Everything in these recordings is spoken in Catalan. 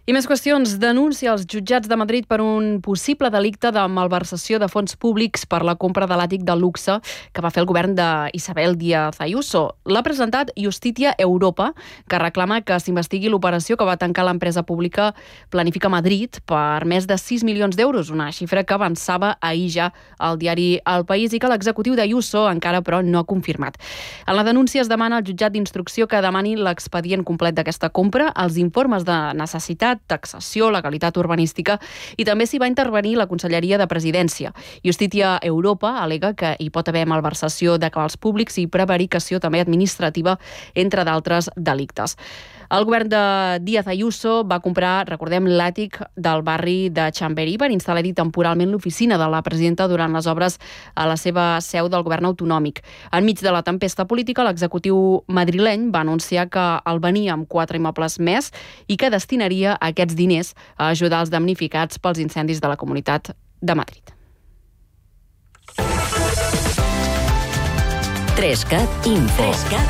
I més qüestions. Denúncia als jutjats de Madrid per un possible delicte de malversació de fons públics per la compra de l'àtic de luxe que va fer el govern d'Isabel Díaz Ayuso. L'ha presentat Justitia Europa, que reclama que s'investigui l'operació que va tancar l'empresa pública Planifica Madrid per més de 6 milions d'euros, una xifra que avançava ahir ja al diari El País i que l'executiu d'Ayuso encara però no ha confirmat. En la denúncia es demana al jutjat d'instrucció que demani l'expedient complet d'aquesta compra, els informes de necessitat, taxació, legalitat urbanística i també s'hi va intervenir la Conselleria de Presidència. Justitia Europa al·lega que hi pot haver malversació de cabals públics i prevaricació també administrativa, entre d'altres delictes. El govern de Díaz Ayuso va comprar, recordem, l'àtic del barri de Chamberí per instal·lar-hi temporalment l'oficina de la presidenta durant les obres a la seva seu del govern autonòmic. Enmig de la tempesta política, l'executiu madrileny va anunciar que el venia amb 4 immobles més i que destinaria aquests diners a ajudar els damnificats pels incendis de la Comunitat de Madrid. 3CAT Info.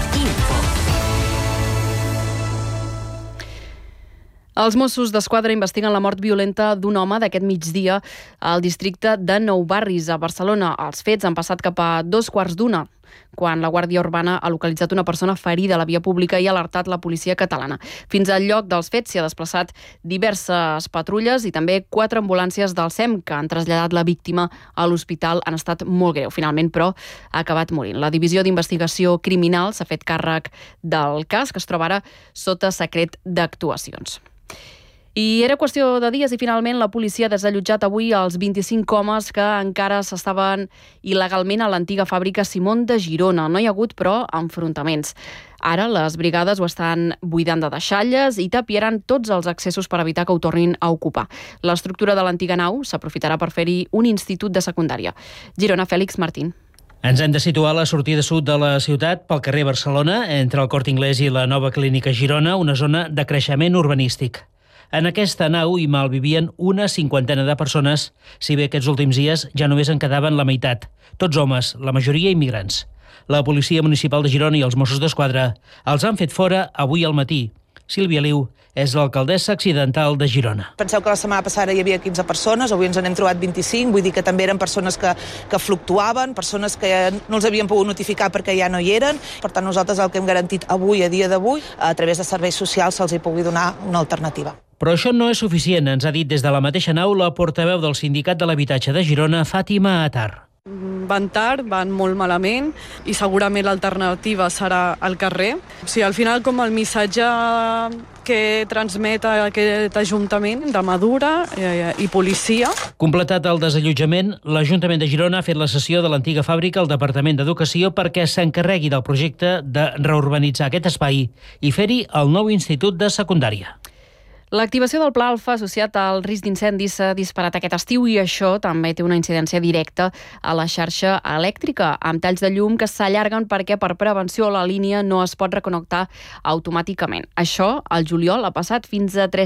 Els Mossos d'Esquadra investiguen la mort violenta d'un home d'aquest migdia al districte de Nou Barris, a Barcelona. Els fets han passat cap a 2:15, quan la Guàrdia Urbana ha localitzat una persona ferida a la via pública i ha alertat la policia catalana. Fins al lloc dels fets s'hi ha desplaçat diverses patrulles i també 4 ambulàncies del SEM que han traslladat la víctima a l'hospital en estat molt greu. Finalment, però, ha acabat morint. La Divisió d'Investigació Criminal s'ha fet càrrec del cas, que es troba ara sota secret d'actuacions. I era qüestió de dies i finalment la policia ha desallotjat avui els 25 homes que encara s'estaven il·legalment a l'antiga fàbrica Simón de Girona. No hi ha hagut, però, enfrontaments. Ara les brigades ho estan buidant de deixalles i tapiaran tots els accessos per evitar que ho tornin a ocupar. L'estructura de l'antiga nau s'aprofitarà per fer-hi un institut de secundària. Girona, Fèlix Martín. Ens hem de situar a la sortida sud de la ciutat, pel carrer Barcelona, entre el Corte Inglés i la nova clínica Girona, una zona de creixement urbanístic. En aquesta nau hi malvivien una 50ena de persones, si bé aquests últims dies ja només en quedaven la meitat. Tots homes, la majoria immigrants. La Policia Municipal de Girona i els Mossos d'Esquadra els han fet fora avui al matí. Sílvia Liu és l'alcaldessa accidental de Girona. Penseu que la setmana passada hi havia 15 persones, avui ens n'hem trobat 25, vull dir que també eren persones que fluctuaven, persones que no els havien pogut notificar perquè ja no hi eren. Per tant, nosaltres el que hem garantit avui, a dia d'avui, a través de serveis socials, se'ls hi pugui donar una alternativa. Però això no és suficient, ens ha dit des de la mateixa nau la portaveu del Sindicat de l'Habitatge de Girona, Fàtima Atar. Van tard, van molt malament i segurament l'alternativa serà al carrer. O sigui, al final, com el missatge que transmet aquest Ajuntament de Madura i policia. Completat el desallotjament, l'Ajuntament de Girona ha fet la cessió de l'antiga fàbrica al Departament d'Educació perquè s'encarregui del projecte de reurbanitzar aquest espai i fer-hi el nou institut de secundària. L'activació del Pla Alfa associat al risc d'incendis s'ha disparat aquest estiu i això també té una incidència directa a la xarxa elèctrica, amb talls de llum que s'allarguen perquè per prevenció la línia no es pot reconnectar automàticament. Això, al juliol, ha passat fins a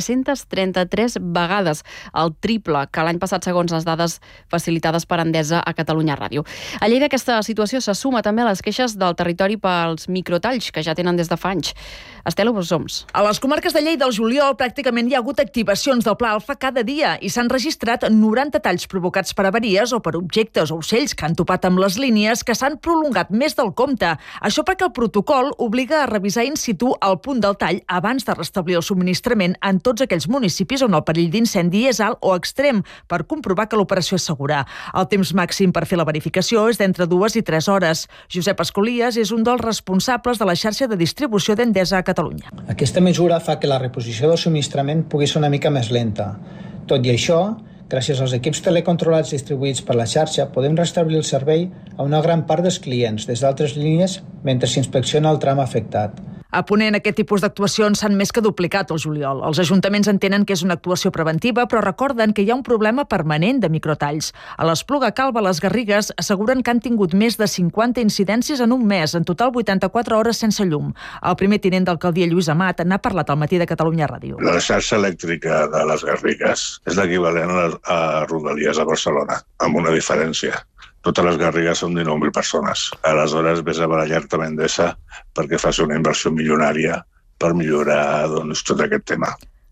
333 vegades, el triple que l'any passat segons les dades facilitades per Endesa a Catalunya Ràdio. A Lleida aquesta situació se suma també a les queixes del territori pels microtalls que ja tenen des de fa anys. Estela Bosoms. A les comarques de Lleida al juliol pràcticament hi ha hagut activacions del Pla Alfa cada dia i s'han registrat 90 talls provocats per avaries o per objectes o ocells que han topat amb les línies que s'han prolongat més del compte. Això perquè el protocol obliga a revisar in situ el punt del tall abans de restablir el subministrament en tots aquells municipis on el perill d'incendi és alt o extrem per comprovar que l'operació és segura. El temps màxim per fer la verificació és d'entre 2 i 3 hores. Josep Escolies és un dels responsables de la xarxa de distribució d'Endesa a Catalunya. Aquesta mesura fa que la reposició del subministrament pugui ser una mica més lenta. Tot i això, gràcies als equips telecontrolats distribuïts per la xarxa, podem restablir el servei a una gran part dels clients des d'altres línies mentre s'inspecciona el tram afectat. A Ponent, aquest tipus d'actuacions s'han més que duplicat al juliol. Els ajuntaments entenen que és una actuació preventiva, però recorden que hi ha un problema permanent de microtalls. A l'Espluga Calba, les Garrigues, asseguren que han tingut més de 50 incidències en un mes, en total 84 hores sense llum. El primer tinent d'alcaldia, Lluís Amat, n'ha parlat al matí de Catalunya Ràdio. La xarxa elèctrica de les Garrigues és l'equivalent a Rodalies a Barcelona, amb una diferència. Totes les Garrigues són 19.000 persones. Aleshores, vés a barallar-te amb Endesa perquè faci una inversió milionària per millorar tot aquest tema.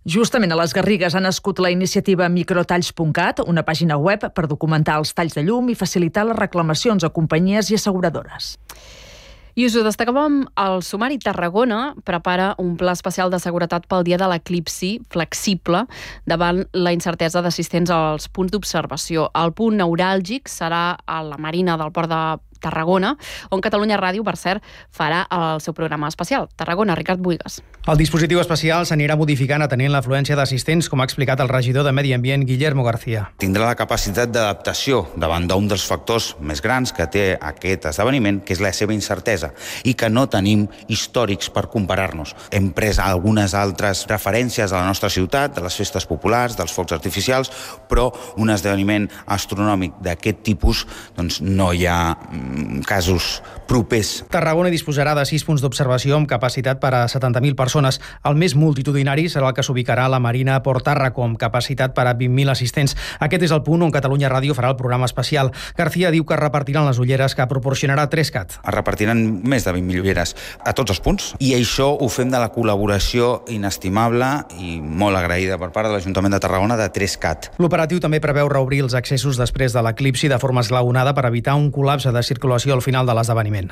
Justament a les Garrigues ha nascut la iniciativa microtalls.cat, una pàgina web per documentar els talls de llum i facilitar les reclamacions a companyies i asseguradores. I us ho destacàvem, el Sumari Tarragona prepara un pla especial de seguretat pel dia de l'eclipsi flexible davant la incertesa d'assistents als punts d'observació. El punt neuràlgic serà a la Marina del Port de Tarragona, on Catalunya Ràdio, per cert, farà el seu programa especial. Tarragona, Ricard Buigas. El dispositiu especial s'anirà modificant atenent l'afluència d'assistents, com ha explicat el regidor de Medi Ambient, Guillermo García. Tindrà la capacitat d'adaptació davant d'un dels factors més grans que té aquest esdeveniment, que és la seva incertesa, i que no tenim històrics per comparar-nos. Hem pres algunes altres referències a la nostra ciutat, de les festes populars, dels focs artificials, però un esdeveniment astronòmic d'aquest tipus doncs no hi ha casos propers. Tarragona disposarà de 6 punts d'observació amb capacitat per a 70.000 persones. El més multitudinari serà el que s'ubicarà a la Marina Port Tàrraco, amb capacitat per a 20.000 assistents. Aquest és el punt on Catalunya Ràdio farà el programa especial. García diu que repartiran les ulleres que proporcionarà 3CAT. Es repartiran més de 20.000 ulleres a tots els punts, i això ho fem de la col·laboració inestimable i molt agraïda per part de l'Ajuntament de Tarragona de 3CAT. L'operatiu també preveu reobrir els accessos després de l'eclipsi de forma esglaonada per evitar un col·lapse de circulació al final de l'esdeveniment.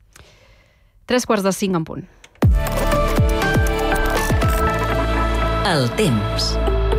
3:45 en punt. El temps.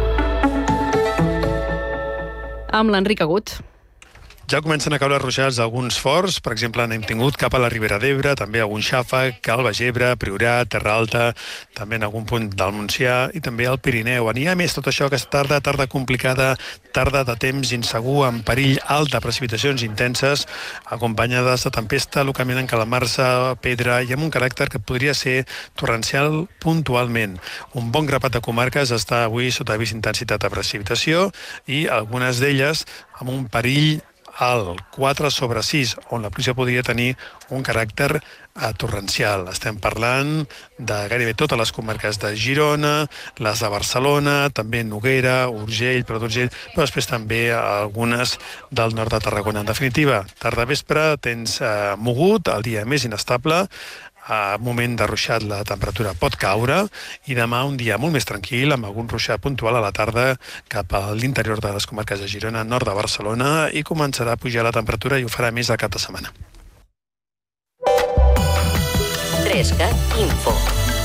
Amb l'Enric Agut. Ja comencen a caure ruixats alguns forts, per exemple, n'hem tingut cap a la Ribera d'Ebre, també algun xàfec, al Baix Ebre, Priorat, Terra Alta, també en algun punt del Montsià i també al Pirineu. Anirà més tot això, aquesta tarda complicada, tarda de temps insegur, amb perill alt de precipitacions intenses, acompanyades de tempesta, localment encalmar-se, pedra i amb un caràcter que podria ser torrencial puntualment. Un bon grapat de comarques està avui sota avís d'intensitat de precipitació i algunes d'elles amb un perill al 4/6, on la pluja podria tenir un caràcter torrencial. Estem parlant de gairebé totes les comarques de Girona, les de Barcelona, també Noguera, Urgell, Prat d'Urgell, però després també algunes del nord de Tarragona. En definitiva, tarda vespre, temps mogut, el dia més inestable, a moment de ruixat la temperatura pot caure i demà un dia molt més tranquil, amb algun ruixat puntual a la tarda cap a l'interior de les comarques de Girona, nord de Barcelona, i començarà a pujar la temperatura i ho farà més al cap de setmana. 3CAT Info.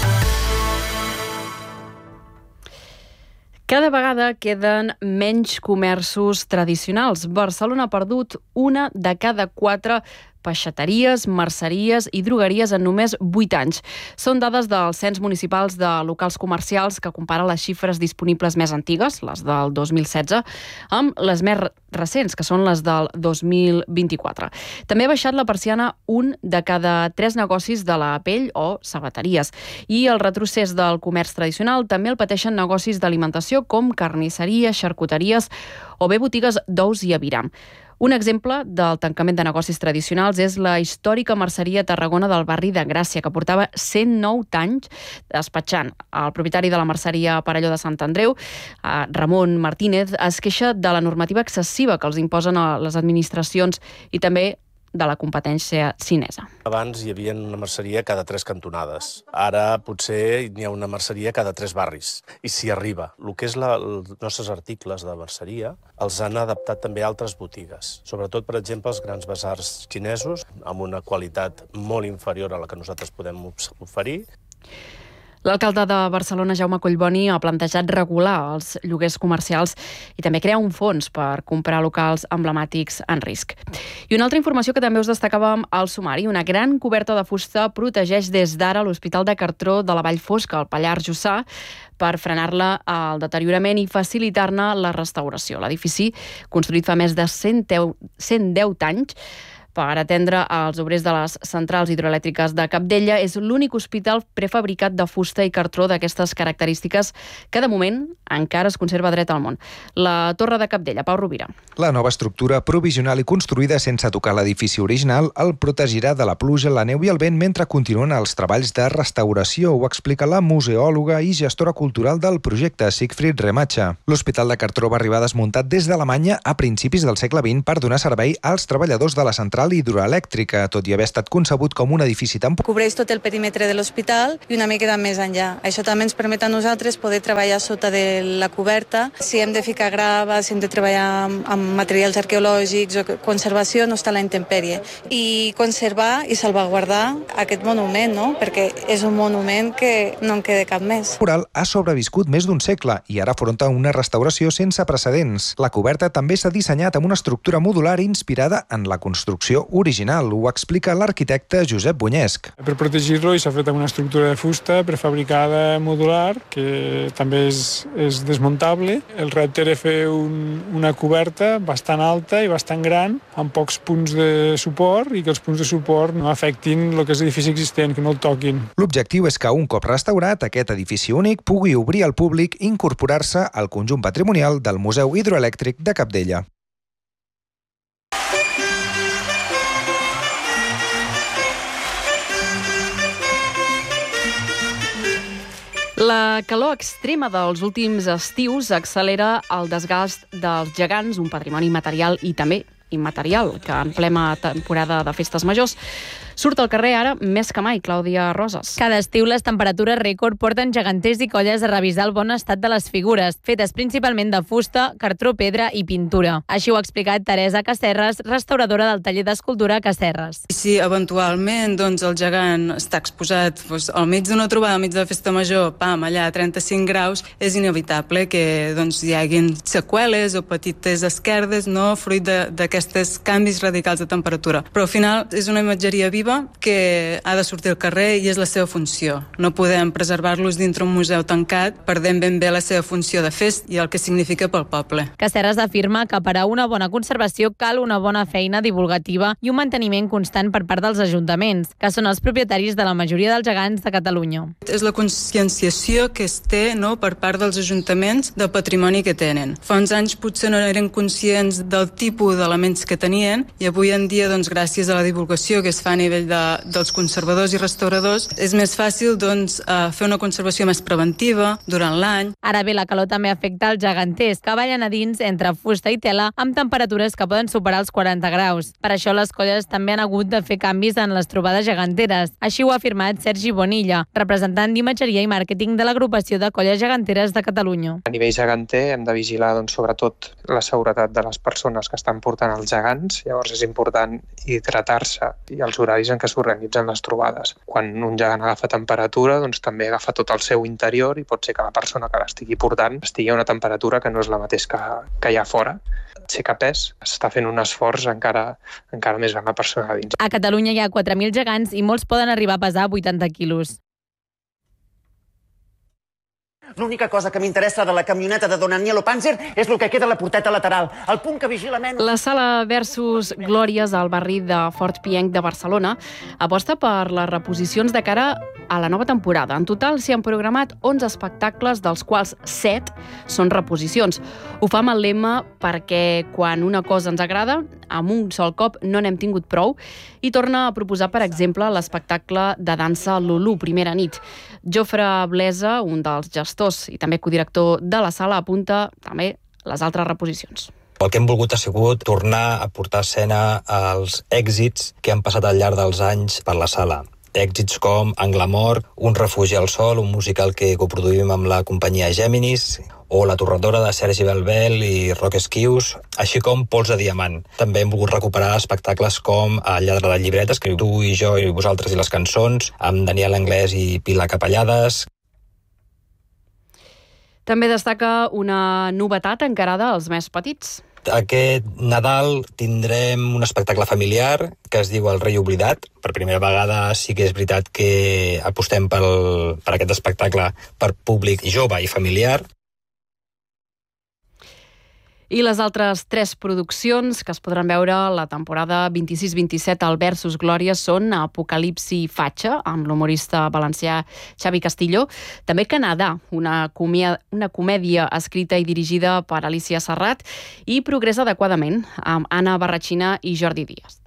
Cada vegada queden menys comerços tradicionals. Barcelona ha perdut 1 de cada 4 peixateries, merceries i drogueries en només 8 anys. Són dades dels cens municipals de locals comercials que compara les xifres disponibles més antigues, les del 2016, amb les més recents, que són les del 2024. També ha baixat la persiana 1 de cada 3 negocis de la pell o sabateries. I el retrocés del comerç tradicional també el pateixen negocis d'alimentació com carnisseries, xarcuteries o bé botigues d'ous i aviram. Un exemple del tancament de negocis tradicionals és la històrica merceria Tarragona del barri de Gràcia, que portava 109 anys despatxant. El propietari de la merceria Parelló de Sant Andreu, Ramon Martínez, es queixa de la normativa excessiva que els imposen a les administracions i també de la competència xinesa. Abans hi havia una merceria cada 3 cantonades. Ara potser n'hi ha una merceria cada 3 barris. I si arriba. El que és els nostres articles de merceria els han adaptat també a altres botigues. Sobretot, per exemple, els grans basars xinesos, amb una qualitat molt inferior a la que nosaltres podem oferir. L'alcalde de Barcelona, Jaume Collboni, ha plantejat regular els lloguers comercials i també crear un fons per comprar locals emblemàtics en risc. I una altra informació que també us destacàvem al sumari, una gran coberta de fusta protegeix des d'ara l'Hospital de Cartró de la Vall Fosca, al Pallars Jussà, per frenar-la al deteriorament i facilitar-ne la restauració. L'edifici, construït fa més de 110 anys, per atendre els obrers de les centrals hidroelèctriques de Capdella, és l'únic hospital prefabricat de fusta i cartró d'aquestes característiques que, de moment, encara es conserva dret al món. La Torre de Capdella, Pau Rovira. La nova estructura provisional i construïda sense tocar l'edifici original el protegirà de la pluja, la neu i el vent mentre continuen els treballs de restauració, ho explica la museòloga i gestora cultural del projecte, Sigfrid Remacha. L'Hospital de Cartró va arribar desmuntat des d'Alemanya a principis del segle XX per donar servei als treballadors de la central central hidroelèctrica, tot i haver estat concebut com un edifici temporal. Cobreix tot el perímetre de l'hospital i una mica més enllà. Això també ens permet a nosaltres poder treballar sota de la coberta. Si hem de ficar grava, si hem de treballar amb materials arqueològics o conservació, no està a la intempèrie. I conservar i salvaguardar aquest monument, no? Perquè és un monument que no en queda cap més. El mural ha sobreviscut més d'un segle i ara afronta una restauració sense precedents. La coberta també s'ha dissenyat amb una estructura modular inspirada en la construcció original, ho explica l'arquitecte Josep Bunyesc. Per protegir-lo s'ha fet amb una estructura de fusta prefabricada modular, que també és desmuntable. El repte era fer una coberta bastant alta i bastant gran, amb pocs punts de suport, i que els punts de suport no afectin el que és l'edifici existent, que no el toquin. L'objectiu és que un cop restaurat, aquest edifici únic pugui obrir al públic i incorporar-se al conjunt patrimonial del Museu Hidroelèctric de Capdella. La calor extrema dels últims estius accelera el desgast dels gegants, un patrimoni material i també immaterial, que en plena temporada de festes majors surt al carrer ara més que mai. Clàudia Roses. Cada estiu les temperatures rècord porten geganters i colles a revisar el bon estat de les figures, fetes principalment de fusta, cartró, pedra i pintura. Així ho ha explicat Teresa Casserres, restauradora del taller d'escultura Casserres. Si eventualment el gegant està exposat al mig d'una trobada, al mig de la festa major, allà a 35 graus, és inevitable que hi haguin seqüeles o petites esquerdes, fruit d'aquests canvis radicals de temperatura. Però al final és una imatgeria viva que ha de sortir al carrer i és la seva funció. No podem preservar-los dintre un museu tancat, perdent ben bé la seva funció de fest i el que significa pel poble. Casserres afirma que per a una bona conservació cal una bona feina divulgativa i un manteniment constant per part dels ajuntaments, que són els propietaris de la majoria dels gegants de Catalunya. És la conscienciació que es té per part dels ajuntaments del patrimoni que tenen. Fa uns anys potser no eren conscients del tipus d'elements que tenien i avui en dia, gràcies a la divulgació que es fa a nivell dels conservadors i restauradors, és més fàcil fer una conservació més preventiva durant l'any. Ara bé, la calor també afecta els geganters, que ballen a dins entre fusta i tela amb temperatures que poden superar els 40 graus. Per això les colles també han hagut de fer canvis en les trobades geganteres. Així ho ha afirmat Sergi Bonilla, representant d'imatgeria i màrqueting de l'agrupació de colles geganteres de Catalunya. A nivell geganter hem de vigilar sobretot la seguretat de les persones que estan portant els gegants, llavors és important hidratar-se i els horaris en què s'organitzen les trobades. Quan un gegant agafa temperatura, també agafa tot el seu interior i pot ser que la persona que l'estigui portant estigui a una temperatura que no és la mateixa que hi ha fora. Aixeca pes, està fent un esforç encara més gran la persona a dins. A Catalunya hi ha 4.000 gegants i molts poden arribar a pesar 80 quilos. L'única cosa que m'interessa de la camioneta de Don Anielo Panzer és el que queda a la porteta lateral. El punt que vigila menys... La sala versus Glòries al barri de Fort Pienc de Barcelona aposta per les reposicions de cara a la nova temporada. En total s'hi han programat 11 espectacles, dels quals 7 són reposicions. Ho fa amb el lema perquè quan una cosa ens agrada, amb un sol cop no n'hem tingut prou, i torna a proposar, per exemple, l'espectacle de dansa Lulú, Primera nit. Jofre Blesa, un dels gestors i també codirector de la sala, apunta també les altres reposicions. El que hem volgut ha sigut tornar a portar a escena els èxits que han passat al llarg dels anys per la sala. Èxits com Anglamor, Un refugi al sol, un musical que coproduïm amb la companyia Géminis, o La torradora de Sergi Belbel i Roc Esquius, així com Pols de diamant. També hem volgut recuperar espectacles com El lladre de llibretes, que Tu i jo i vosaltres i les cançons, amb Daniel Anglès i Pilar Capellades. També destaca una novetat encarada als més petits. Aquest Nadal tindrem un espectacle familiar que es diu El rei oblidat. Per primera vegada sí que és veritat que apostem per aquest espectacle per públic jove i familiar. I les altres 3 produccions que es podran veure la temporada 26-27 al Versus Glòries són Apocalipsi Fatxa, amb l'humorista valencià Xavi Castillo, també Canadà, una comèdia escrita i dirigida per Alicia Serrat, i Progrés adequadament, amb Anna Barratxina i Jordi Díaz.